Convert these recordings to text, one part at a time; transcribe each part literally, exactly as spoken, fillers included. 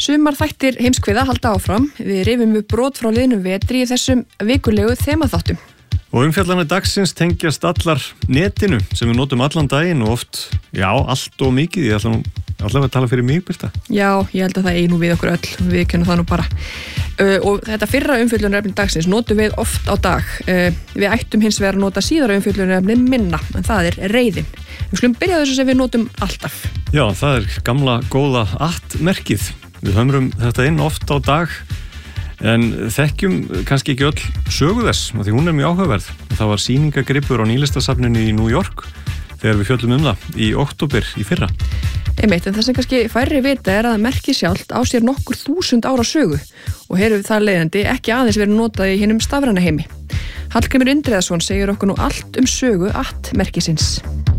Sumar þættir heimskviða halda áfram. Við rifum upp brot frá liðnum vetri í þessum vikulegu þemaþáttum. Og umfjallanir dagsins tengjast allar netinu sem við notum allan daginn og oft, já, allt og mikið. Ég ætla nú allavega að tala fyrir mig, Birta. Já, ég held að það eigi nú við okkur öll. Við kennum það nú bara. Uh, og þetta fyrra umfjöllunarefni dagsins notum við oft á dag. Uh, við ættum hins vegar að nota síðara umfjöllunarefni minna, en það er reiðin. Við skulum byrja þessu sem við notum alltaf. Já, það er gamla góða at-merkið. Við hömrum þetta inn oft á dag, en þekkjum kannski ekki öll sögu þess, því hún er mjög áhugaverð. Það var sýningagripur á Nýlistasafninu í New York þegar við fjöllum um það í október í fyrra. Einmitt, en það sem kannski færri vita er að merkið sjálft á sér nokkur þúsund ára sögu og hefur það leiðandi ekki aðeins verið notað í hinum stafræna heimi. Hallgrímur Indriðason segir okkur nú allt um sögu at-merkisins.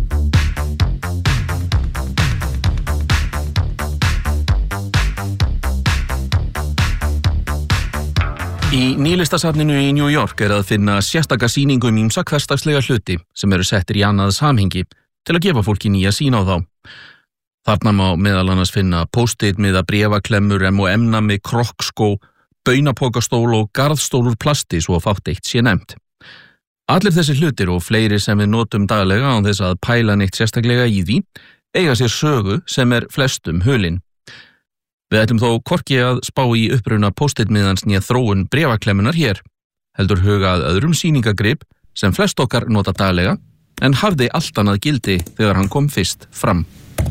Í Nýlistasafninu í New York er að finna sérstaka sýningu um ýmsa hversdagslega hluti sem eru settir í annað samhengi til að gefa fólki nýja sýn á þá. Þarna má meðal annars finna post-it miða bréfaklemmur, em og em-nami, krokkskó, baunapokastól og garðstól úr plasti svo fátt eitt sé nefnt. Allir þessi hlutir og fleiri sem við notum daglega án þess að pæla neitt sérstaklega í því eiga sér sögu sem er flestum hulin. Við ætlum þó hvorki að spá í uppruna post-it miðans nýja þróun bréfaklemmunar hér, heldur huga að öðrum sýningagrip sem flest okkar nota daglega en hafði allt annað gildi þegar hann kom fyrst fram.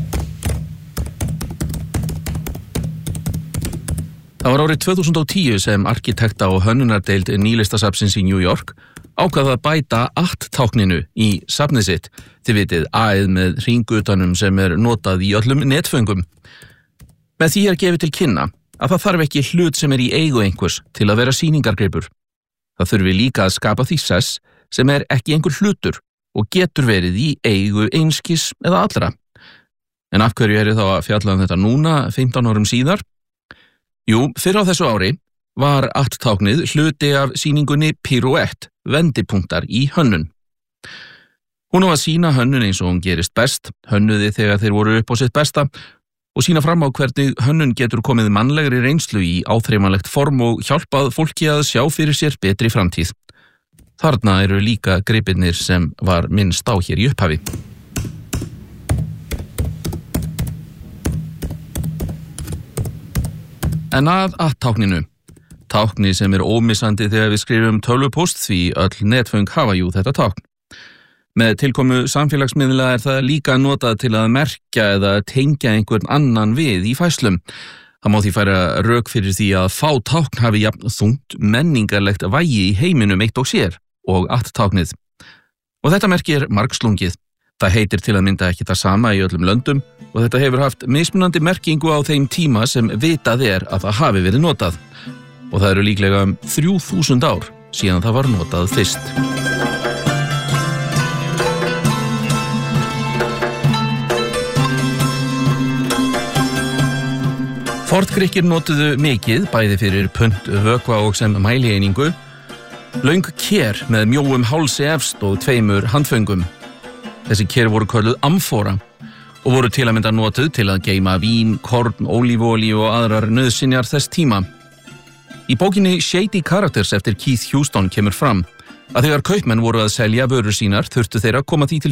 Það var árið tvö þúsund og tíu sem arkitekta og hönnunardeild Nýlistasafnsins í New York ákvað að bæta at-tákninu í safnið sitt, þið vitið A-ið með hringutanum sem er notað í öllum netföngum. Með því er gefið til kynna að það þarf ekki hlut sem er í eigu einhvers til að vera sýningargripur. Það þurfi líka að skapa því sess sem er ekki einhver hlutur og getur verið í eigu einskis eða allra. En af hverju er þá að fjalla um þetta núna, fimmtán árum síðar? Jú, fyrr á þessu ári var at-táknið hluti af sýningunni Pirouette, vendipunktar í hönnun. Hún á að sýna hönnun eins og hún gerist best, hönnuði þegar þeir voru upp á sitt besta og sýna fram á hvernig hönnun getur komið mannlegri reynslu í áþreifanlegt form og hjálpað fólki að sjá fyrir sér betri framtíð. Þarna eru líka gripirnir sem var minnst á hér í upphafi. En að at-tákninu. Tákni sem er ómissandi þegar við skrifum tölvupóst því öll netföng hafa jú þetta tákn. Með tilkomu samfélagsmiðla er það líka notað til að merkja eða tengja einhvern annan við í færslum. Það má því færa rök fyrir því að fá tákn hafi jafn þungt menningarlegt vægi í heiminum eitt og sér og at-táknið. Og þetta merki er margslungið. Það heitir til að mynda ekki það sama í öllum löndum og þetta hefur haft mismunandi merkingu á þeim tíma sem vitað er að það hafi verið notað. Og það eru líklega um þrjú þúsund ár síðan það var notað fyrst. Forngrikkir notuðu mikið, bæði fyrir punt, vökva og sem mælieiningu, löng ker með mjóum hálsi efst og tveimur handföngum. Þessi ker voru kölluð amfóra og voru til að mynda notuð til að geyma vín, korn, ólífuolíu og aðrar nauðsynjar þess tíma. Í bókinni Shady Characters eftir Keith Houston kemur fram að þegar kaupmenn voru að selja vörur sínar þurftu þeir að koma því til